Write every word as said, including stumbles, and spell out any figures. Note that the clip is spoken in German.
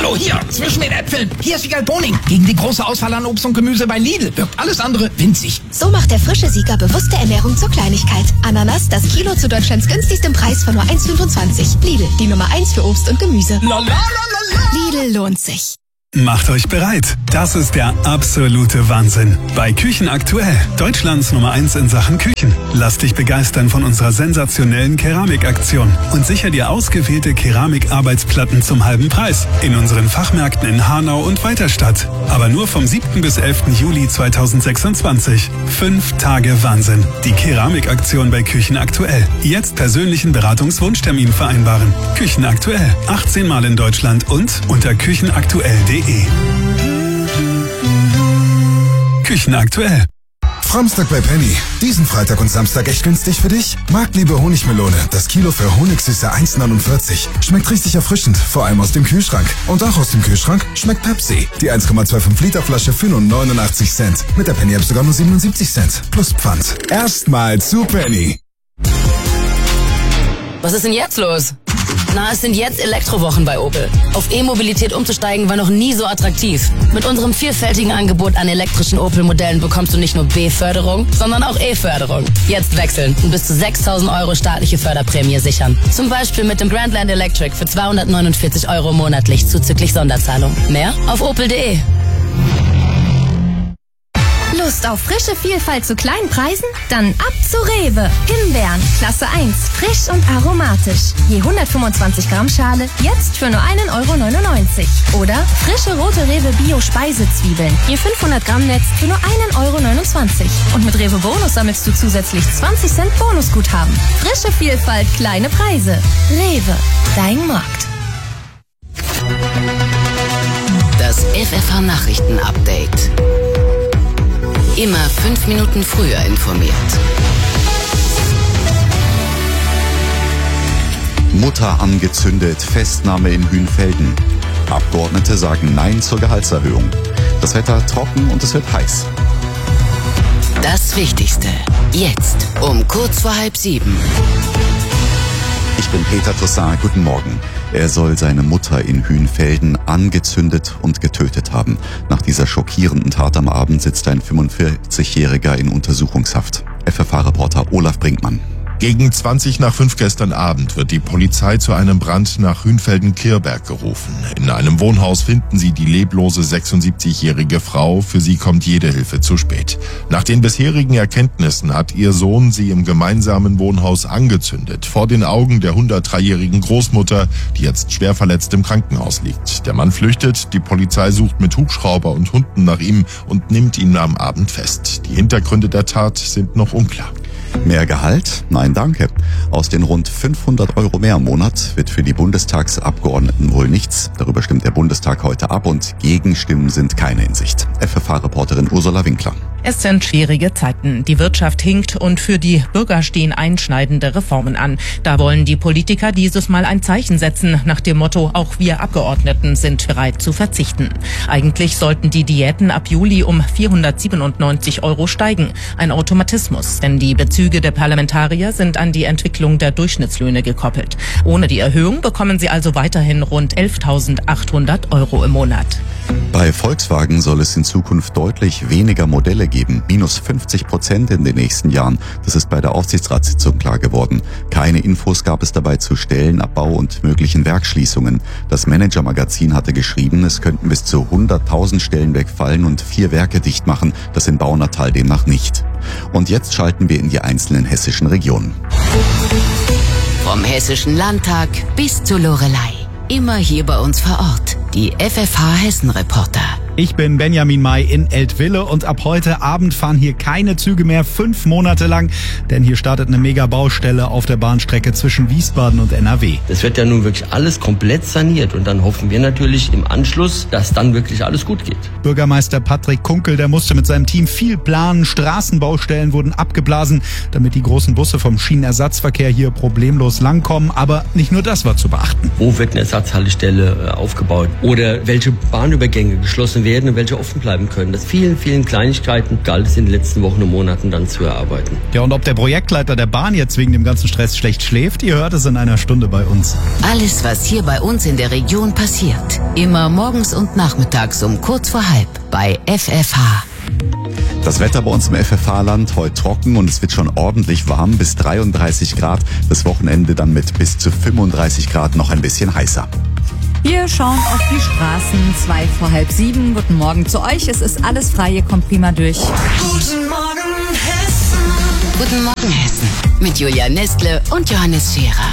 Hallo, hier, zwischen den Äpfeln. Hier ist Wiegald Boning. Gegen die große Auswahl an Obst und Gemüse bei Lidl wirkt alles andere winzig. So macht der frische Sieger bewusste Ernährung zur Kleinigkeit. Ananas, das Kilo zu Deutschlands günstigstem Preis von nur eins Komma fünfundzwanzig. Lidl, die Nummer eins für Obst und Gemüse. La, la, la, la, la. Lidl lohnt sich. Macht euch bereit. Das ist der absolute Wahnsinn. Bei Küchen aktuell. Deutschlands Nummer eins in Sachen Küchen. Lass dich begeistern von unserer sensationellen Keramikaktion und sicher dir ausgewählte Keramikarbeitsplatten zum halben Preis. In unseren Fachmärkten in Hanau und Weiterstadt. Aber nur vom siebten bis elften Juli zweitausendsechsundzwanzig. Fünf Tage Wahnsinn. Die Keramikaktion bei Küchen aktuell. Jetzt persönlichen Beratungswunschtermin vereinbaren. Küchen aktuell. achtzehn Mal in Deutschland und unter küchenaktuell punkt de. Küchen aktuell. Framstag bei Penny. Diesen Freitag und Samstag echt günstig für dich? Marktliebe Honigmelone. Das Kilo für Honigsüße eins Komma neunundvierzig. Schmeckt richtig erfrischend, vor allem aus dem Kühlschrank. Und auch aus dem Kühlschrank schmeckt Pepsi. Die eins Komma fünfundzwanzig Liter Flasche für nur neunundachtzig Cent. Mit der Penny App sogar nur siebenundsiebzig Cent. Plus Pfand. Erstmal zu Penny. Was ist denn jetzt los? Na, es sind jetzt Elektrowochen bei Opel. Auf E-Mobilität umzusteigen war noch nie so attraktiv. Mit unserem vielfältigen Angebot an elektrischen Opel-Modellen bekommst du nicht nur B-Förderung, sondern auch E-Förderung. Jetzt wechseln und bis zu sechstausend Euro staatliche Förderprämie sichern. Zum Beispiel mit dem Grandland Electric für zweihundertneunundvierzig Euro monatlich zuzüglich Sonderzahlung. Mehr auf opel punkt de. Lust auf frische Vielfalt zu kleinen Preisen? Dann ab zu Rewe. Himbeeren, Klasse eins, frisch und aromatisch. Je hundertfünfundzwanzig Gramm Schale, jetzt für nur einen Euro neunundneunzig. Oder frische rote Rewe Bio-Speisezwiebeln, je fünfhundert Gramm Netz für nur einen Euro neunundzwanzig. Und mit Rewe Bonus sammelst du zusätzlich zwanzig Cent Bonusguthaben. Frische Vielfalt, kleine Preise. Rewe, dein Markt. Das F F H-Nachrichten-Update. Immer fünf Minuten früher informiert. Mutter angezündet, Festnahme in Hünfelden. Abgeordnete sagen Nein zur Gehaltserhöhung. Das Wetter trocken und es wird heiß. Das Wichtigste. Jetzt um kurz vor halb sieben. Ich bin Peter Toussaint, guten Morgen. Er soll seine Mutter in Hünfelden angezündet und getötet haben. Nach dieser schockierenden Tat am Abend sitzt ein fünfundvierzigjähriger in Untersuchungshaft. F F H-Reporter Olaf Brinkmann. Gegen zwanzig nach fünf gestern Abend wird die Polizei zu einem Brand nach Hünfelden-Kirberg gerufen. In einem Wohnhaus finden sie die leblose sechsundsiebzigjährige Frau. Für sie kommt jede Hilfe zu spät. Nach den bisherigen Erkenntnissen hat ihr Sohn sie im gemeinsamen Wohnhaus angezündet. Vor den Augen der hundertdreijährigen Großmutter, die jetzt schwer verletzt im Krankenhaus liegt. Der Mann flüchtet. Die Polizei sucht mit Hubschrauber und Hunden nach ihm und nimmt ihn am Abend fest. Die Hintergründe der Tat sind noch unklar. Mehr Gehalt? Nein, danke. Aus den rund fünfhundert Euro mehr im Monat wird für die Bundestagsabgeordneten wohl nichts. Darüber stimmt der Bundestag heute ab und Gegenstimmen sind keine in Sicht. F F H-Reporterin Ursula Winkler. Es sind schwierige Zeiten. Die Wirtschaft hinkt und für die Bürger stehen einschneidende Reformen an. Da wollen die Politiker dieses Mal ein Zeichen setzen, nach dem Motto, auch wir Abgeordneten sind bereit zu verzichten. Eigentlich sollten die Diäten ab Juli um vierhundertsiebenundneunzig Euro steigen. Ein Automatismus, denn die Bezüge der Parlamentarier sind an die Entwicklung der Durchschnittslöhne gekoppelt. Ohne die Erhöhung bekommen sie also weiterhin rund elftausendachthundert Euro im Monat. Bei Volkswagen soll es in Zukunft deutlich weniger Modelle geben. Minus fünfzig Prozent in den nächsten Jahren. Das ist bei der Aufsichtsratssitzung klar geworden. Keine Infos gab es dabei zu Stellenabbau und möglichen Werksschließungen. Das Manager-Magazin hatte geschrieben, es könnten bis zu hunderttausend Stellen wegfallen und vier Werke dicht machen. Das in Baunatal demnach nicht. Und jetzt schalten wir in die einzelnen hessischen Regionen. Vom Hessischen Landtag bis zur Loreley. Immer hier bei uns vor Ort. Die F F H-Hessen-Reporter. Ich bin Benjamin May in Eltville und ab heute Abend fahren hier keine Züge mehr, fünf Monate lang, denn hier startet eine Mega-Baustelle auf der Bahnstrecke zwischen Wiesbaden und N R W. Es wird ja nun wirklich alles komplett saniert und dann hoffen wir natürlich im Anschluss, dass dann wirklich alles gut geht. Bürgermeister Patrick Kunkel, der musste mit seinem Team viel planen, Straßenbaustellen wurden abgeblasen, damit die großen Busse vom Schienenersatzverkehr hier problemlos langkommen, aber nicht nur das war zu beachten. Wo wird eine Ersatzhaltestelle aufgebaut oder welche Bahnübergänge geschlossen geschlossen werden und welche offen bleiben können. Das vielen, vielen Kleinigkeiten galt es in den letzten Wochen und Monaten dann zu erarbeiten. Ja, und ob der Projektleiter der Bahn jetzt wegen dem ganzen Stress schlecht schläft, ihr hört es in einer Stunde bei uns. Alles, was hier bei uns in der Region passiert. Immer morgens und nachmittags um kurz vor halb bei F F H. Das Wetter bei uns im F F H-Land heute trocken und es wird schon ordentlich warm, bis dreiunddreißig Grad. Das Wochenende dann mit bis zu fünfunddreißig Grad noch ein bisschen heißer. Wir schauen auf die Straßen, zwei vor halb sieben. Guten Morgen zu euch, es ist alles frei, ihr kommt prima durch. Guten Morgen Hessen. Guten Morgen Hessen mit Julia Nestle und Johannes Scherer.